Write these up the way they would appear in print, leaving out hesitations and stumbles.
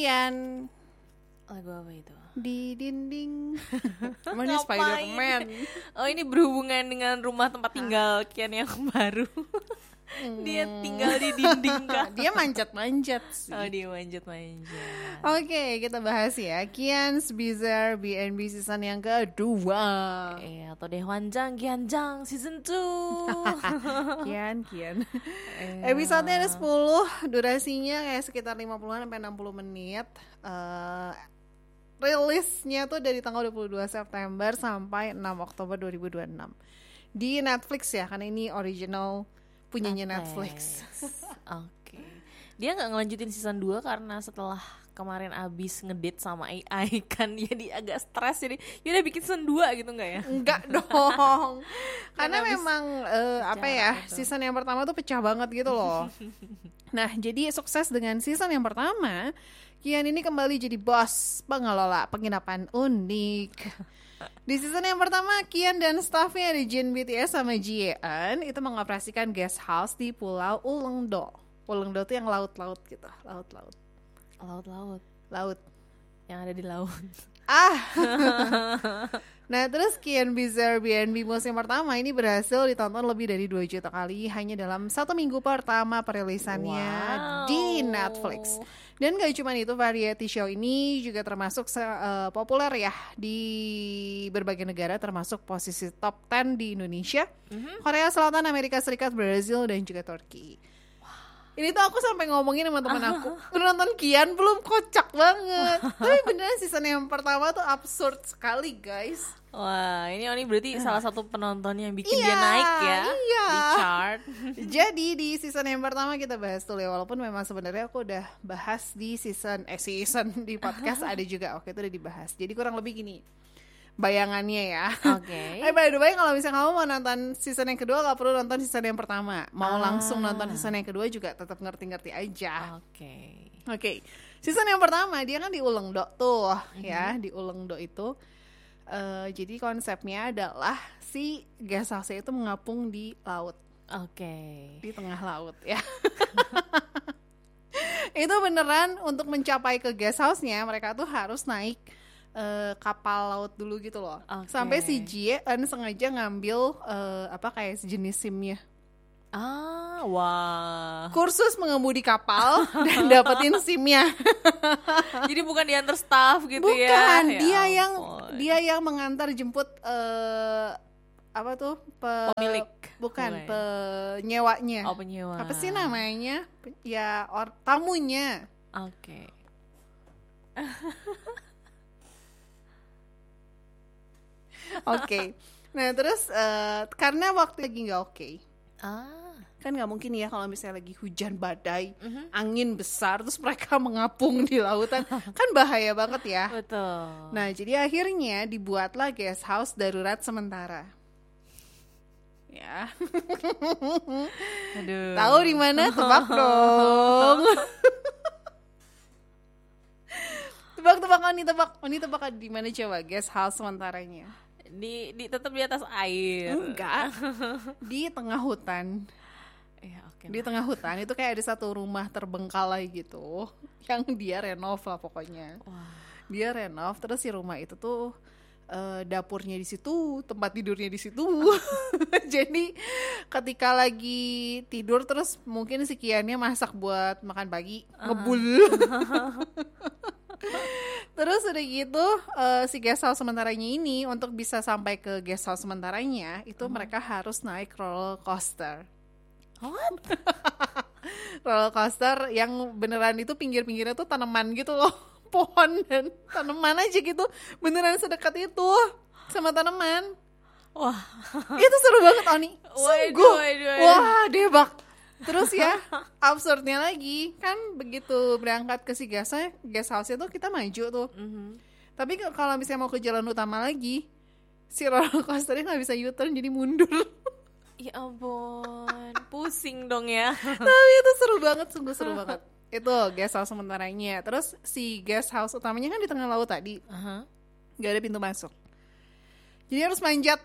Kian. Lagu apa itu? Di dinding. Namanya Spider-Man. Oh, ini berhubungan dengan rumah tempat tinggal Kian yang baru. Dia tinggal di dinding kah? Dia manjat-manjat sih. Oh, dia manjat-manjat. Oke, kita bahas ya Kian's Bizarre B&B season yang kedua. Atau Dehwanjang Gianjang season 2. Kian. Episodenya ada 10, durasinya kayak sekitar 50-an sampai 60 menit. Rilisnya tuh dari tanggal 22 September sampai 6 Oktober 2026 di Netflix ya, karena ini original punyanya Netflix. Oke. Dia nggak ngelanjutin season 2 karena setelah kemarin abis ngedate sama AI kan jadi agak stres, jadi yaudah bikin season 2 gitu nggak ya? Enggak dong. Karena memang season yang pertama tuh pecah banget gitu loh. Nah, jadi sukses dengan season yang pertama, Kian ini kembali jadi bos pengelola penginapan unik. Di season yang pertama, Kian dan staffnya ada Jin BTS sama Jian itu mengoperasikan guest house di Pulau Ulleungdo. Ulleungdo tuh yang laut-laut gitu, laut yang ada di laut. Nah, terus Kian Bizarre B&B musim pertama ini berhasil ditonton lebih dari 2 juta kali hanya dalam 1 minggu pertama perilisannya di Netflix. Dan gak cuma itu, variety show ini juga termasuk populer ya di berbagai negara, termasuk posisi top 10 di Indonesia, Korea Selatan, Amerika Serikat, Brazil, dan juga Turki. Ini tuh aku sampai ngomongin sama teman aku, udah nonton Kian belum? Kocak banget. Tapi beneran season yang pertama tuh absurd sekali guys. Wah, ini Oni berarti salah satu penonton yang bikin dia naik ya di chart. Jadi di season yang pertama kita bahas dulu ya, walaupun memang sebenarnya aku udah bahas di season di podcast ada juga, oke itu udah dibahas. Jadi kurang lebih gini bayangannya ya. Oke. By the way, kalau misalnya kamu mau nonton season yang kedua gak perlu nonton season yang pertama. Mau langsung nonton season yang kedua juga tetap ngerti-ngerti aja. Oke. Season yang pertama dia kan di Ulleungdo tuh ya, di Ulleungdo itu. Jadi konsepnya adalah si guest house itu mengapung di laut. Di tengah laut ya. Itu beneran untuk mencapai ke guest house-nya mereka tuh harus naik kapal laut dulu gitu loh. Sampai si Jie sengaja ngambil kayak sejenis SIM-nya. Wah. Kursus mengemudi kapal dan dapetin SIM-nya. Jadi bukan diantar staff gitu ya? Bukan, dia yang mengantar jemput pemilik. Bukan, penyewanya. Penyewa. Apa sih namanya? Ya, tamunya. Oke. Nah terus karena waktu lagi nggak oke. Kan nggak mungkin ya kalau misalnya lagi hujan badai, angin besar, terus mereka mengapung di lautan, kan bahaya banget ya. Betul. Nah jadi akhirnya dibuatlah guest house darurat sementara. Ya. Aduh. Tahu di mana? Tebak dong. Tebak di mana coba guest house sementaranya? Di tetap di atas air. Enggak. Di tengah hutan. Di tengah hutan itu kayak ada satu rumah terbengkalai gitu yang dia renov lah pokoknya. Dia renov, terus si rumah itu tuh dapurnya di situ, tempat tidurnya di situ. Jadi ketika lagi tidur terus mungkin si Kiannya masak buat makan pagi, ngebul. Terus udah gitu si guest house sementaranya ini untuk bisa sampai ke guest house sementaranya itu mereka harus naik roller coaster. Roller coaster yang beneran itu pinggir-pinggirnya tuh tanaman gitu loh, pohon dan tanaman aja gitu, beneran sedekat itu sama tanaman. Wah, itu seru banget Oni. Sungguh. Wah, debak. Terus ya, absurdnya lagi kan begitu berangkat ke si guest house itu kita maju tuh. Tapi kalau misalnya mau ke jalan utama lagi, si roller coasternya nggak bisa U-turn jadi mundur. Ya ampun, pusing dong ya. Tapi itu seru banget, sungguh seru banget. Itu guest house sementaranya. Terus si guest house utamanya kan di tengah laut tadi, nggak ada pintu masuk. Jadi harus manjat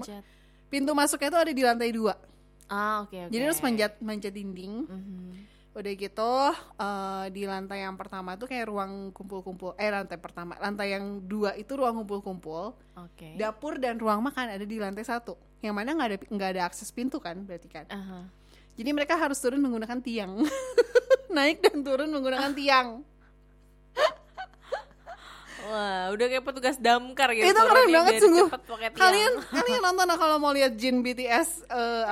pintu masuknya itu ada di lantai 2. Oke. Jadi harus manjat dinding. Udah gitu di lantai yang pertama tuh kayak ruang kumpul-kumpul. Lantai yang 2 itu ruang kumpul-kumpul. Oke. Dapur dan ruang makan ada di lantai 1. Yang mana nggak ada akses pintu kan, berarti kan. Jadi mereka harus turun menggunakan tiang. Naik dan turun menggunakan tiang. Wah, udah kayak petugas damkar gitu. Itu keren banget sungguh. Kalian nonton kalau mau lihat Jin BTS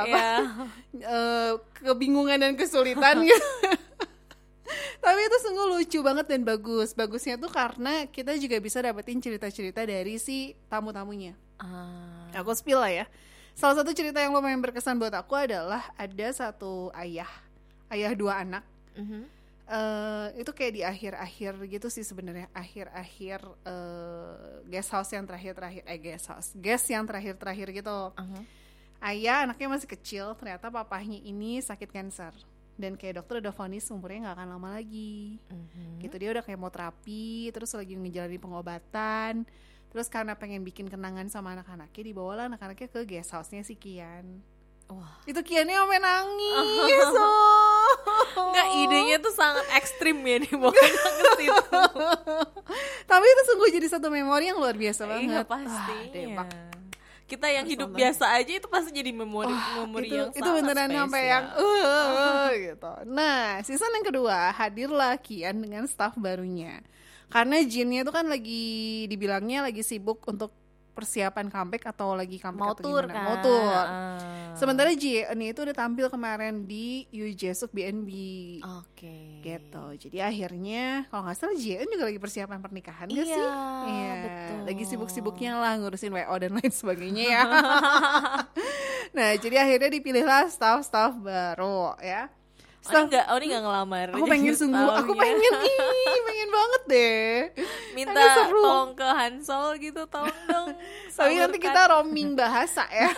kebingungan dan kesulitan gitu. Tapi itu sungguh lucu banget dan bagus. Bagusnya tuh karena kita juga bisa dapetin cerita-cerita dari si tamu-tamunya. Aku spill lah ya. Salah satu cerita yang lumayan berkesan buat aku adalah ada satu ayah 2 anak. Itu kayak di akhir-akhir gitu sih sebenarnya, akhir-akhir guest house yang terakhir-terakhir guest yang terakhir-terakhir gitu. Ayah anaknya masih kecil, ternyata papahnya ini sakit kanker dan kayak dokter udah vonis umurnya nggak akan lama lagi. Gitu, dia udah kayak mau terapi, terus lagi ngejalanin pengobatan, terus karena pengen bikin kenangan sama anak-anaknya, dibawalah anak-anaknya ke guest house-nya si Kian. Wah, itu Kiannya sampai nangis. Enggak, idenya tuh sangat ekstrim ya dibawa ke situ. Tapi itu sungguh jadi satu memori yang luar biasa banget. Iya pastinya. Kita yang hidup biasa aja itu pasti jadi memori yang itu beneran sampai yang gitu. Nah, season yang kedua hadirlah Kian dengan staff barunya. Karena Jinnya itu kan lagi dibilangnya lagi sibuk untuk persiapan comeback atau lagi comeback mau atau tour gimana? kan? Mau tour. Sementara Jian itu udah tampil kemarin di Yoo Jae-suk BNB. Oke. Gitu. Jadi akhirnya kalau nggak salah Jian juga lagi persiapan pernikahan gak sih? Iya, betul. Lagi sibuk-sibuknya lah ngurusin WO dan lain sebagainya ya. Nah, jadi akhirnya dipilihlah staff baru ya. Ini nggak ngelamar. Aku pengen pengen banget deh. Minta tolong ke Hansol gitu, tolong dong. Tapi nanti kita roaming bahasa ya.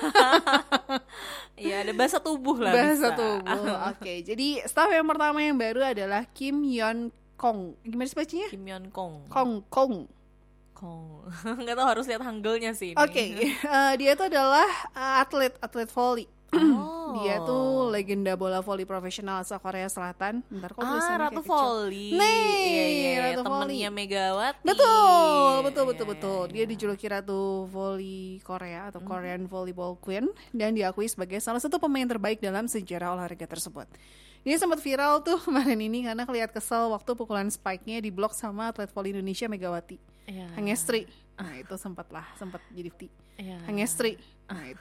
Iya, ada bahasa tubuh lah. Bahasa tubuh. Oke, jadi staff yang pertama yang baru adalah Kim Yeon Kong. Gimana sih bacanya? Kim Yeon Kong. Kong. Nggak tahu, harus lihat Hangulnya sih. Oke, dia itu adalah atlet volley. Dia tuh legenda bola voli profesional asal Korea Selatan. Bentar kok tulisannya Ratu Voli. Ratu temennya Megawati. Betul. Dia dijuluki Ratu Voli Korea atau Korean Volleyball Queen dan diakui sebagai salah satu pemain terbaik dalam sejarah olahraga tersebut. Dia sempat viral tuh kemarin ini karena kelihatan kesel waktu pukulan spike-nya diblok sama atlet voli Indonesia Megawati. Hangestri. Nah, itu sempat jadi Hangestri. Nah, itu